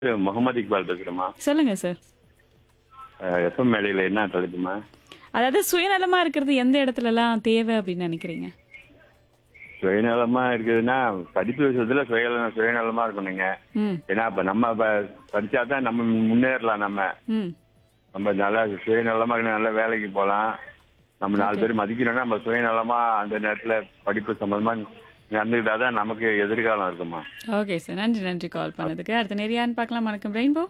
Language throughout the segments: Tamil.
முகமது இக்பால் பேசுறேம்மா. சொல்லுங்க சார். எஃப்எம் மேடையில என்ன தலைப்புமா? அதாவது சுயநலமா இருக்கிறது எந்த இடத்துலலாம் தேவை அப்படின்னு நினைக்கிறீங்க? சுயநலமா இருக்குதுன்னா படிப்பு விஷயத்துல சுயநலமா இருக்கணுங்க. ம். ஏன்னா இப்ப நம்ம படிச்சாதான் நம்ம முன்னேறலாம். ம். நம்ம நல்லா சுயநலமா இருக்கணும், நல்ல வேலைக்கு போகலாம். நம்ம 4 ஓகே. பேர் மதிக்கணும்னா நம்ம சுயநலமா அந்த நேரத்துல படிப்பு சம்பந்தமா நடந்துக்கிட்டாதான் நமக்கு எதிர்காலம் இருக்குமா. Okay sir. நன்றி நன்றி கால் பண்ணதுக்கு. அடுத்த நேரியான்னு பார்க்கலாம். வணக்கம் ரெயின்போ.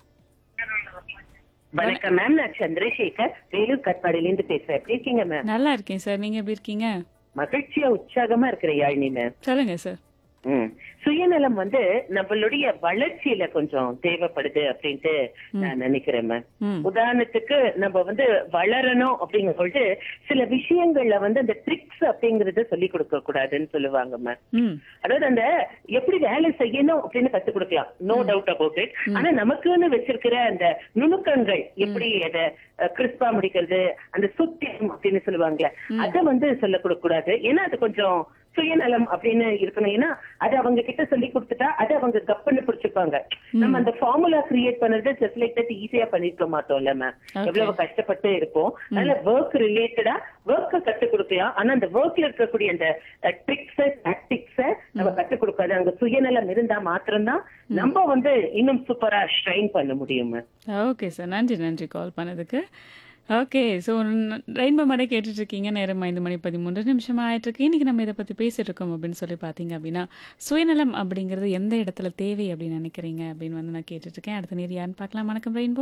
வணக்கம் மேம், நான் சந்திரசேகர் வேலூர் கட்பாடியிலிருந்து பேசுறேன். எப்படி இருக்கீங்க மேம்? நல்லா இருக்கேன் சார். நீங்க எப்படி இருக்கீங்க? மகிழ்ச்சியா உற்சாகமா இருக்கிற யாழினி மேம். சொல்லுங்க சார். சுயநலம் நம்மளுடைய வளர்ச்சியில கொஞ்சம் தேவைப்படுது அப்படின்ட்டு நான் நினைக்கிறேன் மேம். ம். உதாரணத்துக்கு நம்ம வளரணும் அப்படிங்கும் பொழுது சில விஷயங்கள்ல அந்த ட்ரிக்ஸ் அப்படிங்கறத சொல்லி கொடுக்க கூடாதுன்னு சொல்லுவாங்க மேம். ம். அதாவது அந்த எப்படி வேலை செய்யணும் அப்படின்னு கத்து கொடுக்கலாம், நோ டவுட் அபவுட் இட். ஆனா நமக்குன்னு வச்சிருக்கிற அந்த நுணுக்கங்கள், எப்படி அதை கிறிஸ்பா முடிக்கிறது, அந்த சுத்தியம் அப்படின்னு சொல்லுவாங்களே, அதை சொல்ல கொடுக்க கூடாது. ஏன்னா அது கொஞ்சம் சுயநலம் அப்படின்னு இருக்கணும். ஏன்னா அது அவங்க கிட்ட சொல்லி கொடுத்துட்டா அதை அவங்க கப்புன்னு பிடிச்சுப்பாங்க. நம்ம அந்த ஃபார்முலா கிரியேட் பண்றது ஜஸ்ட் லைக் தட் ஈஸியா பண்ணிருக்க மாட்டோம்ல மேம். எவ்வளவு கஷ்டப்பட்டு இருப்போம். அதனால ஒர்க் ரிலேட்டடா ஒர்க்க கத்துக் கொடுக்கலாம். ஆனா அந்த ஒர்க்ல இருக்கக்கூடிய அந்த ட்ரிக்ஸ் டாக்டிக்ஸ நம்ம கத்துக் கொடுக்காது. அங்க சுயநலம் இருந்தா மாத்திரம்தான் நம்ம இன்னும் சூப்பரா ஷ்ரைன் பண்ண முடியும் மேம். Okay sir. நன்றி நன்றி கால் பண்ணதுக்கு. ஓகே. ஸோ ரெயின்போ மடை கேட்டுட்டு இருக்கீங்க. நேரம் 5:13 ஆயிட்டிருக்கு. இன்னைக்கு நம்ம இதை பற்றி பேசிட்டு இருக்கோம் அப்படின்னு சொல்லி பார்த்தீங்க அப்படின்னா, சுயநலம் அப்படிங்கிறது எந்த இடத்துல தேவை அப்படின்னு நினைக்கிறீங்க அப்படின்னு நான் கேட்டுட்ருக்கேன். அடுத்த நேர் யாருன்னு பார்க்கலாம். வணக்கம் ரெயின்போ.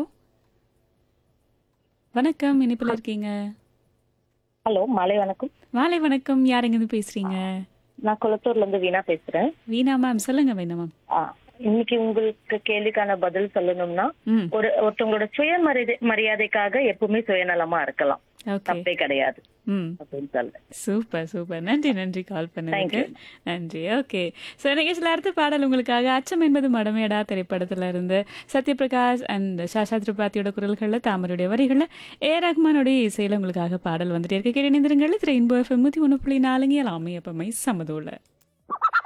வணக்கம், இனிப்பில் இருக்கீங்க. ஹலோ, மாலை வணக்கம். மாலை வணக்கம். யார் எங்கேருந்து பேசுறீங்க? நான் குளத்தூர்ல இருந்து வீணா பேசுறேன். வீணா மேம், சொல்லுங்க வீணா மேம். இன்னைக்கு உங்களுக்கு கேள்விக்கான பதில் சொல்லணும்னா, ம். ஒருத்தவங்களோட மரியாதைக்காக எப்பவுமே சுயநலமா இருக்கலாம், ஓகே. தப்பே கிடையாது ம். அப்படின்னு சொல்றேன். Super super. நன்றி நன்றி கால் பண்ணதுக்கு. Thank நன்றி. ஓகே. ஸோ நிகழ்ச்சியில் அடுத்த பாடல் உங்களுக்காக அச்சம் என்பது மடமேடா திரைப்படத்துல இருந்து சத்யபிரகாஷ் அண்ட் சாஷா திரிபாத்தியோட குரல்களில், தாமருடைய வரிகளில், ரஹ்மானுடைய இசையில் உங்களுக்காக பாடல் வந்துட்டே இருக்க. கேட்டு இணைந்திருங்கள். ரெயின்போ FM 101.4 எல்லாமே எப்பவுமே சமதோல.